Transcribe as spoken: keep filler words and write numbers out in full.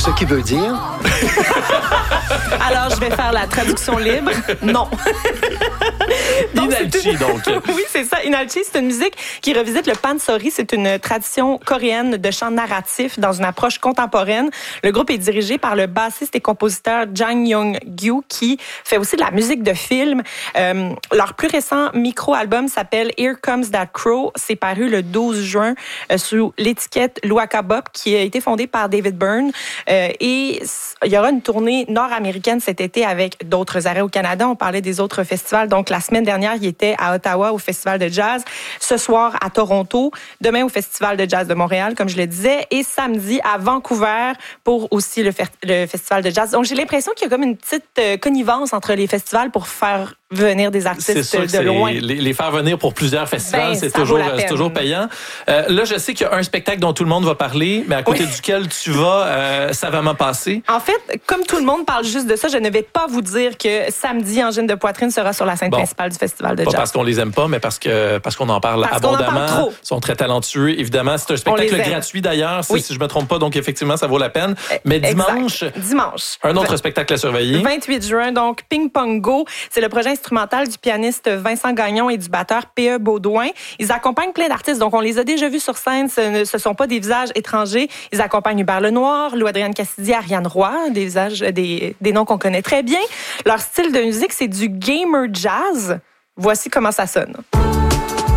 Ce qui veut dire... Alors, je vais faire la traduction libre. Non. donc, Inalchi, une... donc. Oui, c'est ça. Inalchi, c'est une musique qui revisite le pansori. C'est une tradition coréenne de chant narratif dans une approche contemporaine. Le groupe est dirigé par le bassiste et compositeur Jang Young-gyu, qui fait aussi de la musique de film. Euh, leur plus récent micro-album s'appelle Here Comes That Crow. C'est paru le douze juin euh, sous l'étiquette Luaka Bop, qui a été fondée par David Byrne. Euh, et il y aura une tournée nord-américaine cet été avec d'autres arrêts au Canada. On parlait des autres festivals. Donc, la semaine dernière, il était à Ottawa au Festival de jazz. Ce soir, à Toronto. Demain, au Festival de jazz de Montréal, comme je le disais. Et samedi, à Vancouver, pour aussi le, fer- le Festival de jazz. Donc, j'ai l'impression qu'il y a comme une petite euh, connivence entre les festivals pour faire venir des artistes sûr, de loin. Les, les faire venir pour plusieurs festivals, Ben, c'est, ça toujours, vaut la c'est peine. toujours payant. Euh, là, je sais qu'il y a un spectacle dont tout le monde va parler, mais à côté Oui. duquel tu vas euh, savamment passer. En fait, comme tout le monde parle juste de ça, je ne vais pas vous dire que samedi, Angine de Poitrine sera sur la scène Bon. principale du Festival de Pas jazz. parce qu'on les aime pas, mais parce que parce qu'on en parle Parce qu'on en abondamment. parle trop. Ils sont très talentueux, évidemment. C'est un spectacle les aime. gratuit d'ailleurs, si, Oui. si je me trompe pas, donc effectivement, ça vaut la peine. Mais Exact. dimanche, Dimanche. un autre spectacle à surveiller. vingt-huit juin, donc Ping Pong Go. C'est le projet instrumental du pianiste Vincent Gagnon et du batteur P E Baudouin. Ils accompagnent plein d'artistes, donc on les a déjà vus sur scène. Ce ne ce sont pas des visages étrangers. Ils accompagnent Hubert Lenoir, Lou-Adrienne Cassidy, Ariane Roy, des visages, des, des noms qu'on connaît très bien. Leur style de musique, c'est du gamer jazz. Voici comment ça sonne.